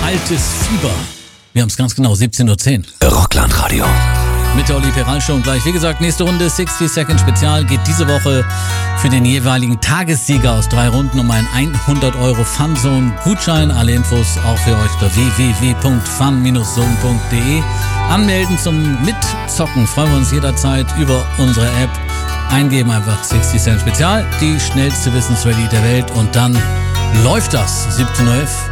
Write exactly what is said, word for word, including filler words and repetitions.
Altes Fieber. Wir haben es ganz genau, siebzehn Uhr zehn. Rockland Radio. Mit der Olli Peral Show und gleich, wie gesagt, nächste Runde sixty Second Spezial geht diese Woche für den jeweiligen Tagessieger aus drei Runden um einen hundert Euro Funzone Gutschein. Alle Infos auch für euch unter w w w punkt fun zone punkt d e. Anmelden zum Mitzocken freuen wir uns jederzeit über unsere App. Eingeben einfach sixty Cent Spezial, die schnellste Wissensrallye der Welt und dann läuft das. siebzehn Uhr elf.